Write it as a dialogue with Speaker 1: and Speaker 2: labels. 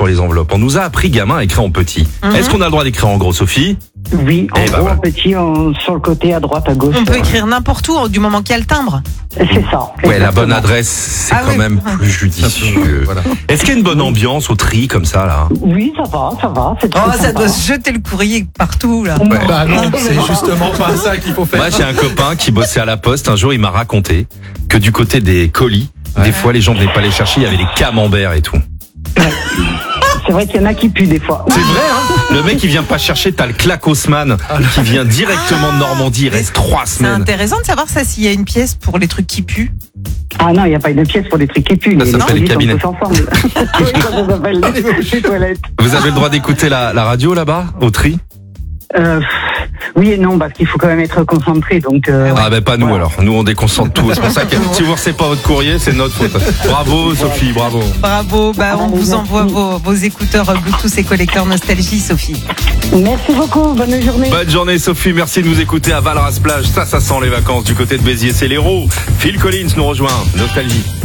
Speaker 1: sur les enveloppes. On nous a appris, gamin, à écrire en petit. Est-ce qu'on a le droit d'écrire en gros, Sophie?
Speaker 2: Oui, en gros, en petit, sur le côté, à droite, à gauche.
Speaker 3: On peut écrire n'importe où, du moment qu'il y a le timbre.
Speaker 2: C'est ça.
Speaker 1: Ouais, la bonne adresse, c'est quand même plus judicieux.
Speaker 4: Voilà.
Speaker 1: Est-ce qu'il y a une bonne ambiance au tri comme ça, là?
Speaker 2: Oui, ça va. C'est très
Speaker 3: Oh, ça
Speaker 2: sympa.
Speaker 3: doit se jeter le courrier partout, là.
Speaker 1: Ouais.
Speaker 4: Bah non, c'est justement pas ça qu'il faut faire.
Speaker 1: Moi, j'ai un copain qui bossait à la poste. Un jour, il m'a raconté que du côté des colis, des fois, les gens ne venaient pas les chercher. Il y avait des camemberts et tout.
Speaker 2: C'est vrai qu'il y en a qui puent des fois.
Speaker 1: C'est vrai, hein? Le mec, il vient pas chercher. T'as le Clac Haussmann qui vient directement de Normandie. Il reste 3
Speaker 3: C'est
Speaker 1: semaines.
Speaker 3: intéressant de savoir ça, s'il y a une pièce pour les trucs qui puent.
Speaker 2: Ah non, il n'y a pas une pièce pour des trucs qui puent.
Speaker 1: Ça s'appelle les cabinets.
Speaker 2: Tous ensemble. Oui, ça s'appelle les toilettes.
Speaker 1: Vous avez le droit d'écouter la radio là-bas, au tri?
Speaker 2: Oui et non, parce qu'il faut quand même être concentré. Donc,
Speaker 1: Ah ben pas nous
Speaker 2: voilà.
Speaker 1: alors. Nous on déconcentre tout. C'est pour ça que si vous recevez pas votre courrier, c'est notre faute. Bravo Sophie, bravo.
Speaker 3: Bravo, on vous envoie vos écouteurs Bluetooth et collecteurs Nostalgie, Sophie.
Speaker 2: Merci beaucoup, bonne journée.
Speaker 1: Bonne journée Sophie, merci de nous écouter à Valras Plage. Ça sent les vacances du côté de Béziers, c'est l'héros. Phil Collins nous rejoint. Nostalgie.